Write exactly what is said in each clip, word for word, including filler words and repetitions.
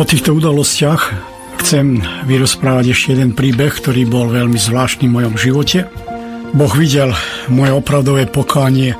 týchto udalostiach chcem vyrozprávať ešte jeden príbeh, ktorý bol veľmi zvláštny v mojom živote. Boh videl moje opravdové pokánie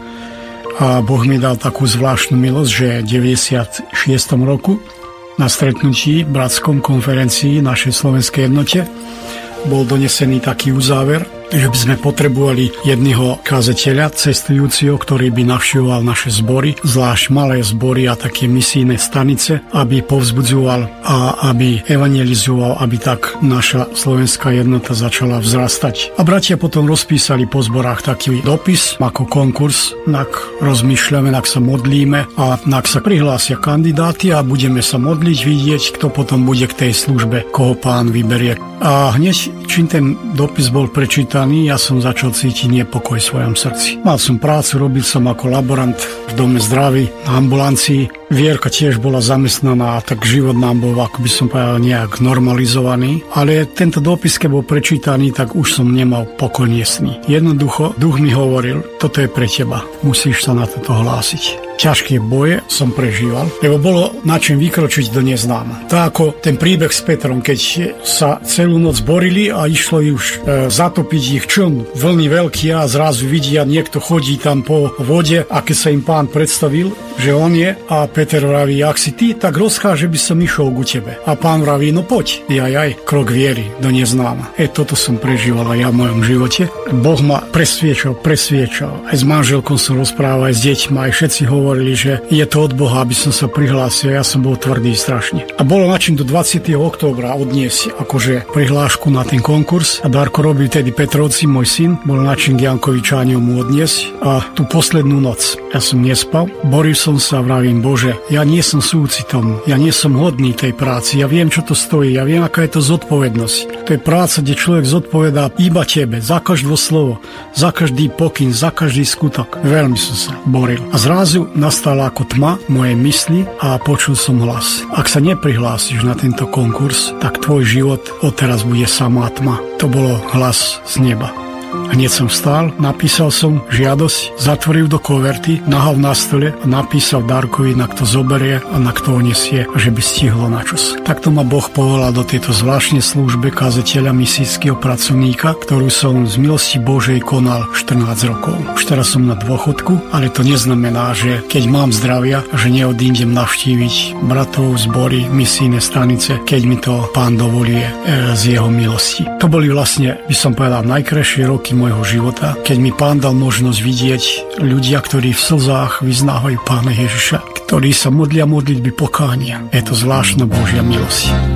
a Boh mi dal takú zvláštnu milosť, že v deväťdesiatom šiestom roku na stretnutí v bratskom konferencii našej slovenskej jednote bol donesený taký uzáver, že by sme potrebovali jedného kazateľa, cestujúceho, ktorý by navštevoval naše zbory, zvlášť malé zbory a také misijné stanice, aby povzbudzoval a aby evangelizoval, aby tak naša slovenská jednota začala vzrastať. A bratia potom rozpísali po zborách taký dopis ako konkurs, nak rozmýšľame, nak sa modlíme a nak sa prihlásia kandidáti a budeme sa modliť, vidieť, kto potom bude k tej službe, koho Pán vyberie. A hneď, čím ten dopis bol prečítaný, ja som začal cítiť nepokoj v svojom srdci. Mal som prácu, robil som ako laborant v dome zdraví, na ambulancii. Vierka tiež bola zamestnaná, tak život nám bol, ako by som povedal, nejak normalizovaný. Ale tento dopis, keď bol prečítaný, tak už som nemal pokoj sný. Jednoducho, duch mi hovoril, toto je pre teba, musíš sa na toto hlásiť. Ťažké boje som prežíval, lebo bolo na čím vykročiť do neznáma. Tak ako ten príbeh s Petrom, keď sa celú noc borili a išlo už e, zatopiť ich čln, vlny veľký a zrazu vidia, niekto chodí tam po vode a keď sa im Pán predstavil, že on je a Peter vraví, ak si ty, tak rozkáže, by som išiel ku tebe. A Pán vraví, no poď, jaj, aj, krok viery do neznáma. E, toto som prežíval aj ja v mojom živote. Boh ma presviečal, presviečal. Aj s manželkou som rozprával, aj s deťmi, aj všetci hovorili, hovorili, že je to od Boha, aby som sa prihlásil. Ja som bol tvrdý strašne. A bolo načím do dvadsiateho októbra odniesť akože prihlášku na ten konkurs. A Darko robil tedy Petrovci, môj syn, bol načím k Jankovi Čáňov mu odniesť. A tú poslednú noc ja som nespal. Boril som sa a vravím, Bože, ja nie som súcitom, ja nie som hodný tej práci, ja viem, čo to stojí, ja viem, aká je to zodpovednosť. To je práca, kde človek zodpovedá iba tebe, za každé slovo, za každý pokyn, za každý skutok. Veľmi som sa boril. A zrazu nastala ako tma moje mysli a počul som hlas. Ak sa neprihlásiš na tento konkurs, tak tvoj život odteraz bude samá tma. To bolo hlas z neba. Hneď som vstal, napísal som žiadosť, zatvoril do koverty, nahal na stole a napísal Darkovi, na kto zoberie a na kto nesie, že by stihlo na čas. Takto ma Boh povolal do tejto zvláštnej služby kazateľa misijského pracovníka, ktorú som z milosti Božej konal štrnásť rokov. Už teraz som na dôchodku, ale to neznamená, že keď mám zdravia, že neodídem navštíviť bratov, zbory, misijné stanice, keď mi to Pán dovoluje e, z jeho milosti. To boli vlastne, by som povedal, najkrajšie roky môjho života, keď mi Pán dal možnosť vidieť ľudia, ktorí v slzách vyznávajú Pána Ježiša, ktorí sa modlia modlitby pokánia. Je to zvláštna Božia milosť.